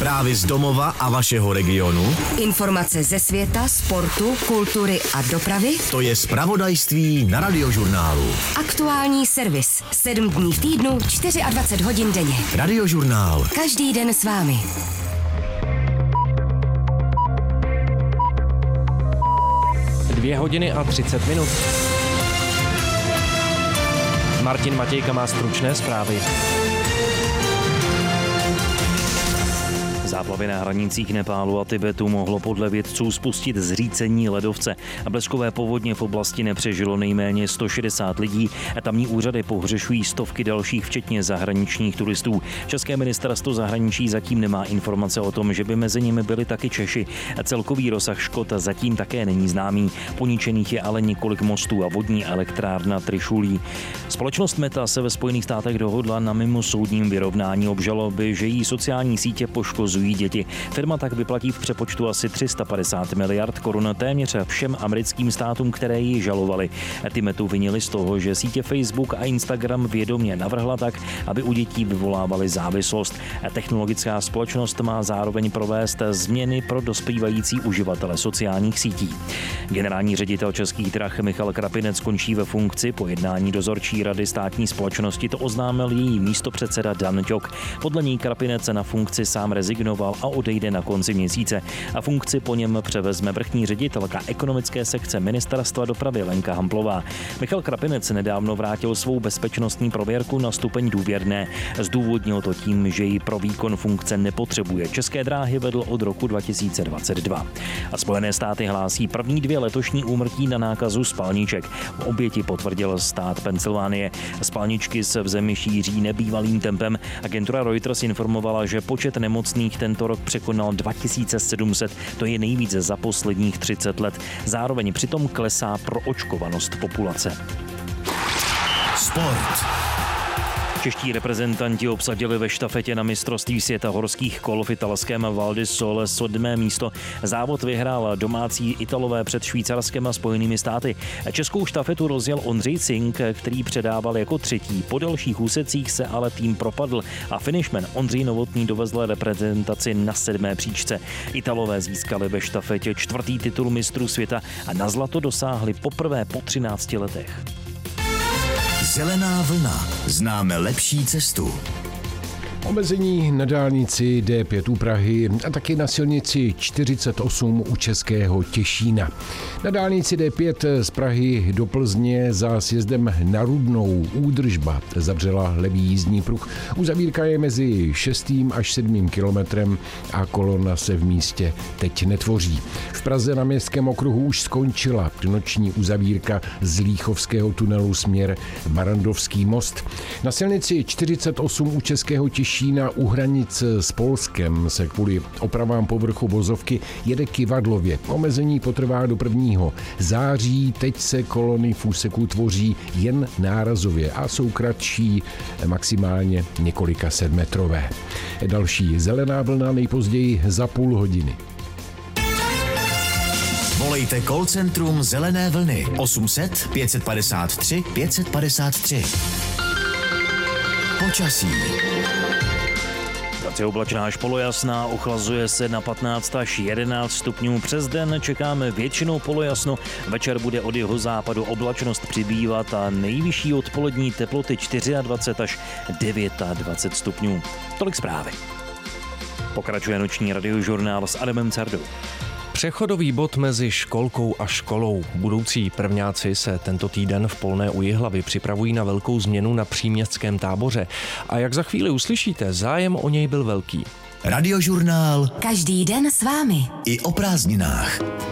Zprávy z domova a vašeho regionu. Informace ze světa, sportu, kultury a dopravy. To je zpravodajství na Radiožurnálu. Aktuální servis. 7 dní v týdnu, 24 hodin denně. Radiožurnál. Každý den s vámi. Dvě hodiny a 30 minut. Martin Matějka má stručné zprávy. Záplavy na hranicích Nepálu a Tibetu mohlo podle vědců spustit zřícení ledovce. A bleskové povodně v oblasti nepřežilo nejméně 160 lidí a tamní úřady pohřešují stovky dalších, včetně zahraničních turistů. České ministerstvo zahraničí zatím nemá informace o tom, že by mezi nimi byli taky Češi. A celkový rozsah škod zatím také není známý. Poničených je ale několik mostů a vodní elektrárna Trišulí. Společnost Meta se ve Spojených státech dohodla na mimosoudním vyrovnání obžaloby, že jí sociální sítě poškozují děti. Firma tak vyplatí v přepočtu asi 350 miliard korun téměř všem americkým státům, které ji žalovali. Ty Metu vinili z toho, že sítě Facebook a Instagram vědomě navrhla tak, aby u dětí vyvolávaly závislost. Technologická společnost má zároveň provést změny pro dospívající uživatele sociálních sítí. Generální ředitel Českých drah Michal Krapinec končí ve funkci. Po jednání dozorčí rady státní společnosti to oznámil její místopředseda Dan Ťok. Podle ní Krapinec na funkci sám rezignoval a odejde na konci měsíce. A funkci po něm převezme vrchní ředitelka ekonomické sekce Ministerstva dopravy Lenka Hamplová. Michal Krapinec nedávno vrátil svou bezpečnostní prověrku na stupeň důvěrné. Zdůvodnil to tím, že ji pro výkon funkce nepotřebuje. České dráhy vedl od roku 2022. A Spojené státy hlásí první 2 letošní úmrtí na nákazu spalniček. Oběti potvrdil stát Pensylvánie. Spalničky se v zemi šíří nebývalým tempem. Agentura Reuters informovala, že počet nemocných tento rok překonal 2700, to je nejvíce za posledních 30 let. Zároveň přitom klesá proočkovanost populace. Sport. Čeští reprezentanti obsadili ve štafetě na mistrovství světa horských kol v italském Val di Sole 7. místo. Závod vyhrál domácí Italové před Švýcarskem a Spojenými státy. Českou štafetu rozjel Ondřej Cink, který předával jako 3. Po dalších úsecích se ale tým propadl a finishman Ondřej Novotný dovezl reprezentaci na 7. příčce. Italové získali ve štafetě 4. titul mistrů světa a na zlato dosáhli poprvé po 13 letech. Zelená vlna. Známe lepší cestu. Omezení na dálnici D5 u Prahy a taky na silnici 48 u Českého Těšína. Na dálnici D5 z Prahy do Plzně za sjezdem na Rudnou údržba zavřela levý jízdní pruh. Uzavírka je mezi 6. až 7. kilometrem a kolona se v místě teď netvoří. V Praze na Městském okruhu už skončila noční uzavírka z Líchovského tunelu směr Barandovský most. Na silnici 48 u Českého Těšína u hranic s Polskem se kvůli opravám povrchu vozovky jede kyvadlově. Omezení potrvá do 1. září, teď se kolony v úseku tvoří jen nárazově a jsou kratší, maximálně několika setmetrové. Další zelená vlna nejpozději za půl hodiny. Volejte call centrum Zelené vlny 800 553 553. Počasí. Je oblačná až polojasná, ochlazuje se na 15 až 11 stupňů. Přes den čekáme většinou polojasno, večer bude od jihozápadu oblačnost přibývat a nejvyšší odpolední teploty 24 až 29 stupňů. Tolik zprávy. Pokračuje noční radiožurnál s Adamem Cardou. Přechodový bod mezi školkou a školou. Budoucí prvňáci se tento týden v Polné u Jihlavy připravují na velkou změnu na příměstském táboře. A jak za chvíli uslyšíte, zájem o něj byl velký. Radiožurnál. Každý den s vámi. I o prázdninách.